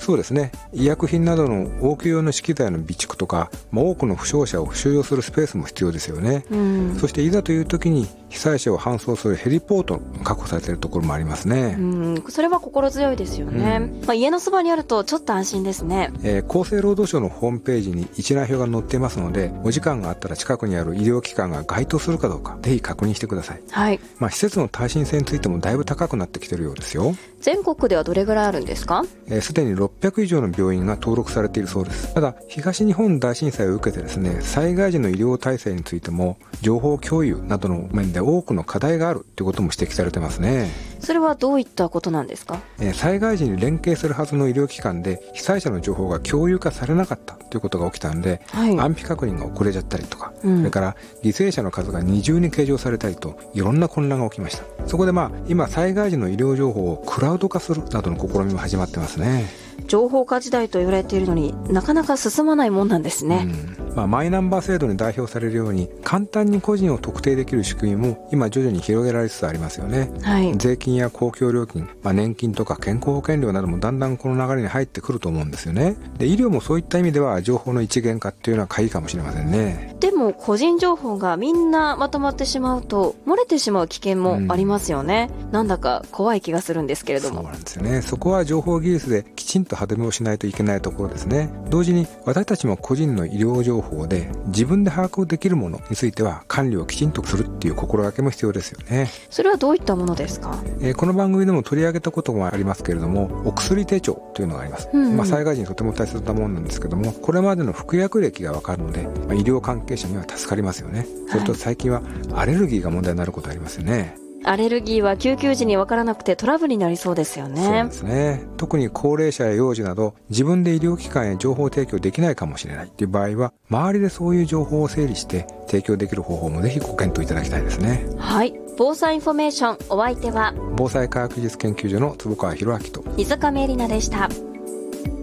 そうですね。医薬品などの応急用の資機材の備蓄とか、多くの負傷者を収容するスペースも必要ですよね。そしていざという時に被災者を搬送するヘリポート確保されているところもありますね。 それは心強いですよね。家のそばにあるとちょっと安心ですね。 厚生労働省のホームページに一覧表が載っていますので、お時間があったら近くにある医療機関が該当するかどうかぜひ確認してください。 はい。 施設の耐震性についてもだいぶ高くなってきているようですよ。 全国ではどれぐらいあるんですか？ すでに600以上の病院が登録されているそうです。ただ東日本大震災を受けてですね、災害時の医療体制についても情報共有などの面で多くの課題があるということも指摘されてますね。 それはどういったことなんですか？ 災害時に連携するはずの医療機関で被災者の情報が共有化されなかったということが起きたんで、安否確認が遅れちゃったりとか、それから犠牲者の数が二重に計上されたりといろんな混乱が起きました。そこで今災害時の医療情報をクラウド化するなどの試みも始まってますね。 情報化時代と言われているのになかなか進まないもんなんですね。 マイナンバー制度に代表されるように簡単に個人を特定できる仕組みも今徐々に広げられつつありますよね。税金や公共料金、年金とか健康保険料などもだんだんこの流れに入ってくると思うんですよね。で、医療もそういった意味では情報の一元化っていうのは鍵かもしれませんね。 でも個人情報がみんなまとまってしまうと漏れてしまう危険もありますよね。なんだか怖い気がするんですけれども。 そうなんですよね。そこは情報技術できちんと歯止めをしないといけないところですね。同時に私たちも個人の医療情報で自分で把握できるものについては管理をきちんとするっていう心がけも必要ですよね。 それはどういったものですか？ この番組でも取り上げたことがありますけれども、お薬手帳というのがあります。災害時にとても大切なものなんですけども、これまでの服薬歴がわかるので、医療関係者には助かりますよね。それと最近はアレルギーが問題になることありますよね。 アレルギーは救急時に分からなくてトラブルになりそうですよね。 そうですね。特に高齢者や幼児など自分で医療機関へ情報提供できないかもしれないという場合は、周りでそういう情報を整理して提供できる方法もぜひご検討いただきたいですね。 はい。防災インフォメーション、お相手は防災科学技術研究所の坪川博明と水上恵里奈でした。